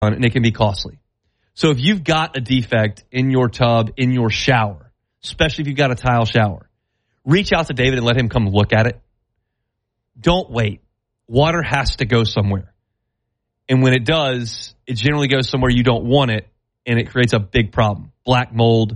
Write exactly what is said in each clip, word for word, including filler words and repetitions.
and it can be costly. So if you've got a defect in your tub, in your shower, especially if you've got a tile shower, reach out to David and let him come look at it. Don't wait. Water has to go somewhere. And when it does, it generally goes somewhere you don't want it, and it creates a big problem. Black mold,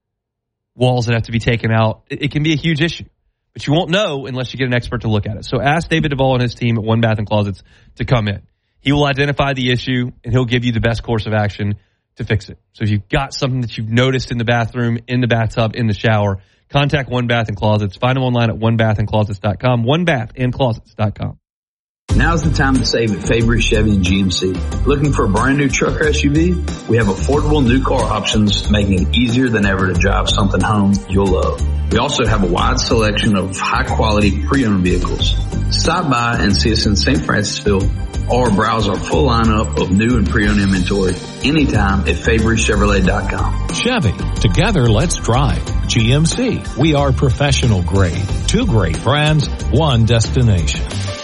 walls that have to be taken out. It, it can be a huge issue. But you won't know unless you get an expert to look at it. So ask David Duvall and his team at One Bath and Closets to come in. He will identify the issue, and he'll give you the best course of action to fix it. So if you've got something that you've noticed in the bathroom, in the bathtub, in the shower, contact One Bath and Closets. Find them online at one bath and closets dot com, one bath and closets dot com. Now's the time to save at Fabry Chevy and G M C. Looking for a brand new truck or S U V? We have affordable new car options, making it easier than ever to drive something home you'll love. We also have a wide selection of high-quality pre-owned vehicles. Stop by and see us in Saint Francisville or browse our full lineup of new and pre-owned inventory anytime at Fabry Chevrolet dot com. Chevy, together let's drive. G M C, we are professional grade. Two great brands, one destination.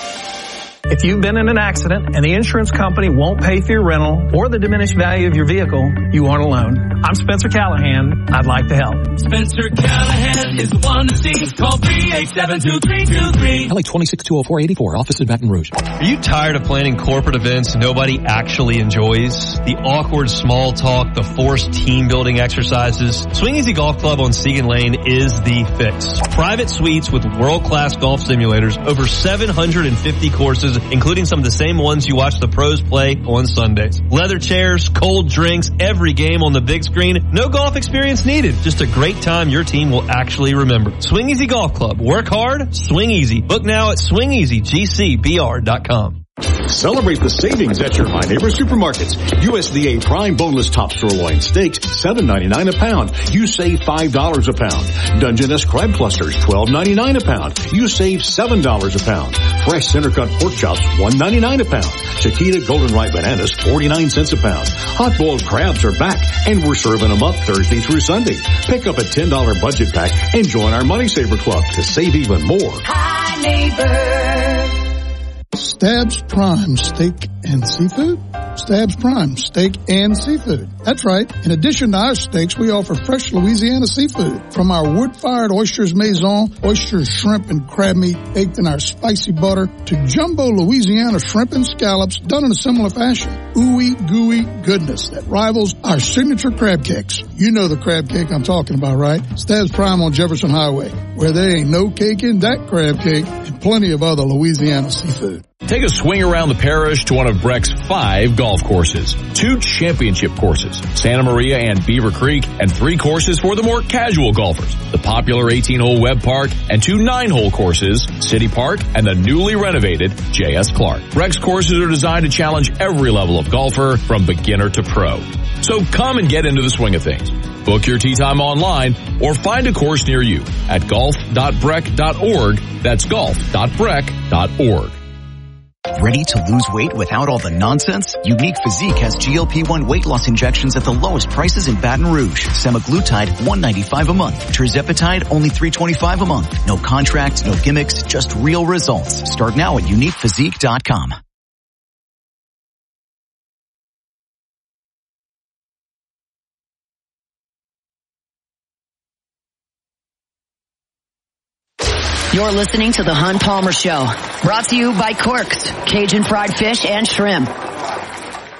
If you've been in an accident and the insurance company won't pay for your rental or the diminished value of your vehicle, you aren't alone. I'm Spencer Callahan. I'd like to help. Spencer Callahan is the one to see. Call three eight seven, two three two three. L A twenty-six two oh four eighty-four, office in Baton Rouge. Are you tired of planning corporate events nobody actually enjoys? The awkward small talk, the forced team building exercises? Swing Easy Golf Club on Segan Lane is the fix. Private suites with world-class golf simulators, over seven hundred fifty courses, including some of the same ones you watch the pros play on Sundays. Leather chairs, cold drinks, every game on the big screen. No golf experience needed. Just a great time your team will actually remember. Swing Easy Golf Club. Work hard, swing easy. Book now at swing easy g c b r dot com. Celebrate the savings at your My Neighbor Supermarkets. U S D A Prime Boneless Top Sirloin Steaks, seven ninety-nine a pound. You save five dollars a pound. Dungeness Crab Clusters, twelve ninety-nine a pound. You save seven dollars a pound. Fresh Center Cut Pork Chops, one ninety-nine a pound. Chiquita Golden Ripe Bananas, forty-nine cents a pound. Hot Boiled Crabs are back, and we're serving them up Thursday through Sunday. Pick up a ten dollars budget pack and join our Money Saver Club to save even more. Hi, neighbor. Stabs Prime Steak and Seafood? Stabs Prime Steak and Seafood. That's right. In addition to our steaks, we offer fresh Louisiana seafood. From our wood-fired oysters maison, oysters, shrimp, and crab meat baked in our spicy butter, to jumbo Louisiana shrimp and scallops done in a similar fashion. Ooey gooey goodness that rivals our signature crab cakes. You know the crab cake I'm talking about, right? Stabs Prime on Jefferson Highway, where there ain't no cake in that crab cake, and plenty of other Louisiana seafood. Take a swing around the parish to one of Breck's five golf courses. Two championship courses, Santa Maria and Beaver Creek, and three courses for the more casual golfers. The popular eighteen-hole Webb Park and two nine-hole courses, City Park and the newly renovated J S Clark. Breck's courses are designed to challenge every level of golfer from beginner to pro. So come and get into the swing of things. Book your tee time online or find a course near you at golf dot breck dot org. That's golf dot breck dot org. Ready to lose weight without all the nonsense? Unique Physique has G L P one weight loss injections at the lowest prices in Baton Rouge. Semaglutide, one ninety-five a month. Tirzepatide, only three twenty-five a month. No contracts, no gimmicks, just real results. Start now at unique physique dot com. You're listening to The Hun Palmer Show, brought to you by Quirks, Cajun fried fish and shrimp.